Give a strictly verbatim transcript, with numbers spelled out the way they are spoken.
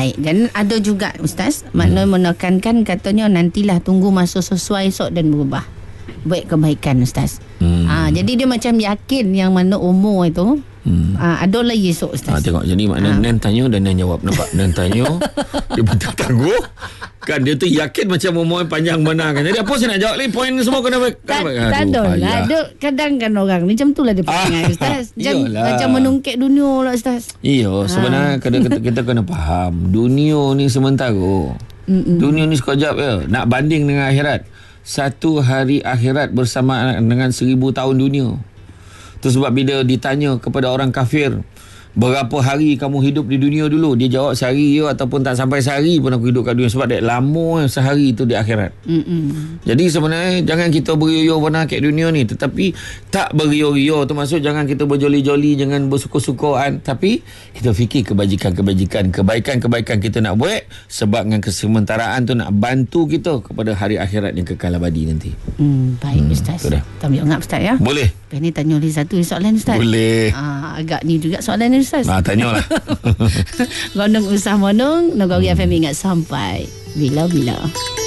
Baik, dan ada juga Ustaz, makna hmm. menekankan katanya nantilah tunggu masa sesuai esok dan berubah. Baik kebaikan Ustaz. Hmm. Ha, jadi dia macam yakin yang mana umur itu hmm. ha, ada lagi esok Ustaz. Ha, tengok, jadi makna ha. Nen tanya dan Nen jawab. Nampak? Nen tanya, dia betul tangguh. Kan dia tu yakin macam umur panjang mana kan. Jadi apa saya nak jawab ni? Poin semua kena baik. Tak ada lah. Kadang kan orang ni macam tu lah dia perangai ah, Ustaz. Macam, macam menungkik dunia lah Ustaz. Iya, sebenarnya ha. kita, kita kena faham. Dunia ni sementara. Mm-mm. Dunia ni sekejap je. Nak banding dengan akhirat. Satu hari akhirat bersama dengan seribu tahun dunia. Itu sebab bila ditanya kepada orang kafir, berapa hari kamu hidup di dunia dulu? Dia jawab sehari je, ataupun tak sampai sehari pun aku hidup kat dunia. Sebab dia lama sehari itu di akhirat. Mm-mm. Jadi sebenarnya jangan kita beriyo benar kat dunia ni. Tetapi tak beriyo-riyo tu maksud jangan kita berjoli-joli, jangan bersuka-sukaan. Tapi kita fikir kebajikan-kebajikan, kebaikan-kebaikan kita nak buat. Sebab dengan kesementaraan tu nak bantu kita kepada hari akhirat yang kekal abadi nanti. Hmm, baik hmm, Ustaz. Tak boleh ngap Ustaz ya? Boleh. Lepas ni tanya lagi satu soalan Ustaz. Boleh. Ah, agak ni juga soalan ni Ustaz. Ah, tanyalah. Gondong usah monong, Nagari hmm. F M ingat sampai bila-bila.